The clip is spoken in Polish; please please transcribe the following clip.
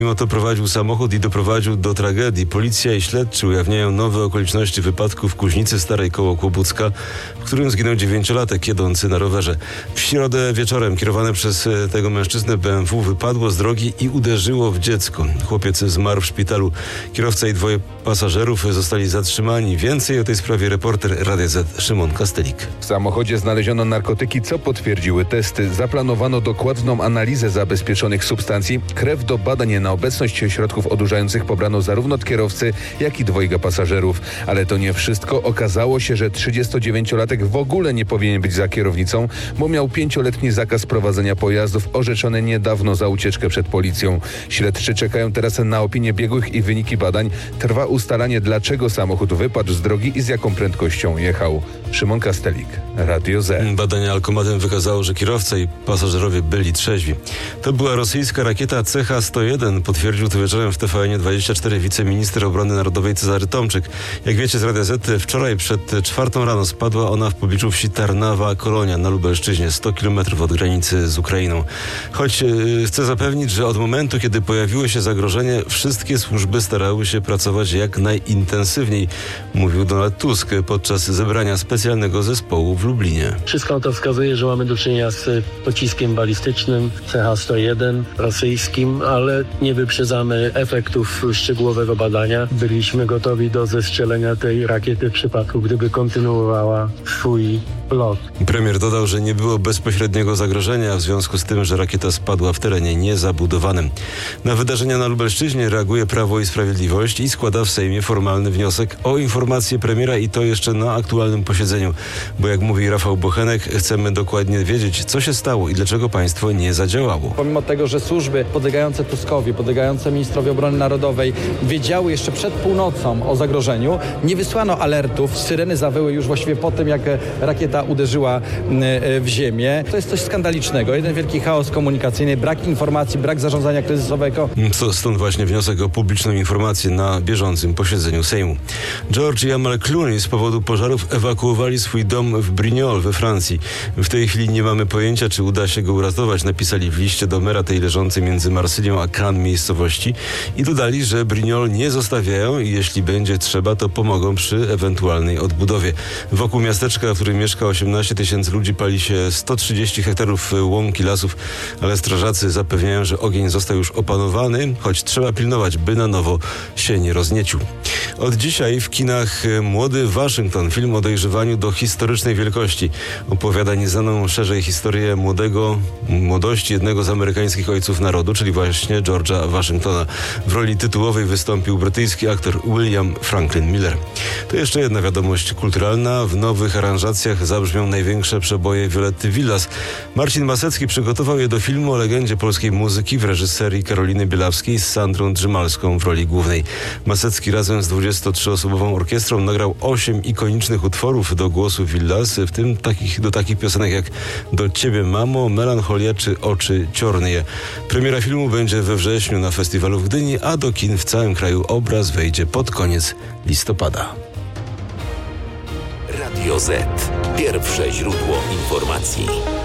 Mimo to prowadził samochód i doprowadził do tragedii. Policja i śledczy ujawniają nowe okoliczności wypadku w Kuźnicy Starej koło Kłobucka, w którym zginął 9-latek jadący na rowerze. W środę wieczorem kierowane przez tego mężczyznę BMW wypadło z drogi i uderzyło w dziecko. Chłopiec zmarł w szpitalu. Kierowca i 2 pasażerów zostali zatrzymani. Więcej o tej sprawie reporter Radia Z Szymon Kastelik. W samochodzie znaleziono narkotyki, co potwierdziły testy. Zaplanowano dokładną analizę zabezpieczonych substancji. Krew do badań na obecność środków odurzających pobrano zarówno od kierowcy, jak i 2 pasażerów. Ale to nie wszystko. Okazało się, że 39-latek w ogóle nie powinien być za kierownicą, bo miał 5-letni zakaz prowadzenia pojazdów orzeczony niedawno za ucieczkę przed policją. Śledczy czekają teraz na opinię biegłych i wyniki badań. Trwa ustalanie, dlaczego samochód wypadł z drogi i z jaką prędkością jechał. Szymon Kastelik, Radio Z. Badanie alkomatem wykazało, że kierowca i pasażerowie byli trzeźwi. To była rosyjska rakieta CH-101, potwierdził to wieczorem w TVN24 wiceminister obrony narodowej Cezary Tomczyk. Jak wiecie z Radia Z, wczoraj przed 4 rano spadła ona w pobliżu wsi Tarnawa Kolonia na Lubelszczyźnie, 100 km od granicy z Ukrainą. Choć chcę zapewnić, że od momentu, kiedy pojawiło się zagrożenie, wszystkie służby starały się pracować jak najintensywniej, mówił Donald Tusk podczas zebrania specjalnego zespołu w Lublinie. Wszystko to wskazuje, że mamy do czynienia z pociskiem balistycznym CH-101 rosyjskim, ale nie wyprzedzamy efektów szczegółowego badania. Byliśmy gotowi do zestrzelenia tej rakiety w przypadku, gdyby kontynuowała swój lot. Premier dodał, że nie było bezpośredniego zagrożenia w związku z tym, że rakieta spadła w terenie niezabudowanym. Na wydarzenia na Lubelszczyźnie reaguje Prawo i Sprawiedliwość i składa w Sejmie formalny wniosek o informację premiera i to jeszcze na aktualnym posiedzeniu. Bo jak mówi Rafał Bochenek, chcemy dokładnie wiedzieć, co się stało i dlaczego państwo nie zadziałało. Pomimo tego, że służby podlegające Tuskowi, podlegające ministrowi obrony narodowej wiedziały jeszcze przed północą o zagrożeniu, nie wysłano alertów. Syreny zawyły już właściwie po tym, jak rakieta uderzyła w ziemię. To jest coś skandalicznego. Jeden wielki chaos komunikacyjny, brak informacji, brak zarządzania kryzysowego. Stąd właśnie wniosek o publiczną informację na bieżącym posiedzeniu Sejmu. George i Amal Clooney z powodu pożarów ewakuowali swój dom w Brignoles we Francji. W tej chwili nie mamy pojęcia, czy uda się go uratować, napisali w liście do mera tej leżącej między Marsylią a Cannes miejscowości i dodali, że Brignoles nie zostawiają i jeśli będzie trzeba, to pomogą przy ewentualnej odbudowie. Wokół miasteczka, w którym mieszka 18 000 ludzi, pali się 130 hektarów łąki, lasów, ale strażacy zapewniają, że ogień został już opanowany, choć trzeba pilnować, by na nowo się nie rozniecił. Od dzisiaj w kinach Młody Waszyngton, film o dojrzewaniu do historycznej wielkości. Opowiada nieznaną szerzej historię młodości jednego z amerykańskich ojców narodu, czyli właśnie George'a Waszyngtona. W roli tytułowej wystąpił brytyjski aktor William Franklin Miller. To jeszcze jedna wiadomość kulturalna. W nowych aranżacjach zabrzmią największe przeboje Violetty Villas. Marcin Masecki przygotował je do filmu o legendzie polskiej muzyki w reżyserii Karoliny Bielawskiej z Sandrą Drzymalską w roli głównej. Masecki razem z 23-osobową orkiestrą nagrał 8 ikonicznych utworów do głosu Villas, w tym do takich piosenek jak Do Ciebie Mamo, Melancholia czy Oczy Ciornie. Premiera filmu będzie we wrześniu na festiwalu w Gdyni, a do kin w całym kraju obraz wejdzie pod koniec listopada. Radio Z. Pierwsze źródło informacji.